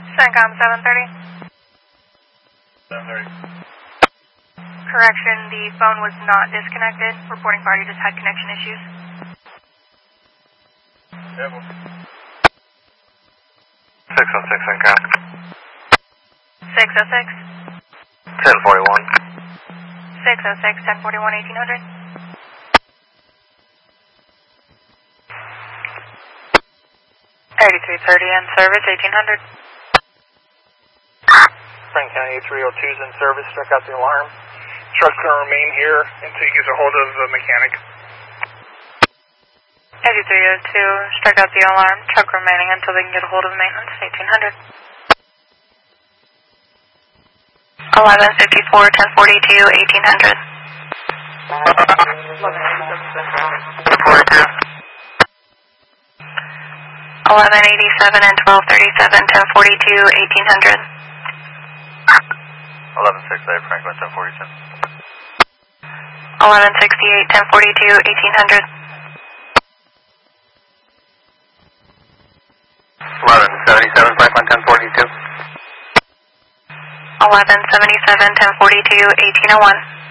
CENTCOM 730. 730. Correction, the phone was not disconnected. Reporting party just had connection issues. Careful. 606 CENTCOM. 606. 1041. 606, 1041, 1800. 8330 in service, 1800. Frank County 302 is in service. Check out the alarm. Truck's going to remain here until you get a hold of the mechanic. 8302, strike out the alarm. Truck remaining until they can get a hold of maintenance, 1800. 1154, 1042, 1800. 1187 and 1237, 1042, 1800. 1168 Franklin 1042. 1168, 1042, 1800. 1177 Franklin 1042. 1177, 1042, 1801.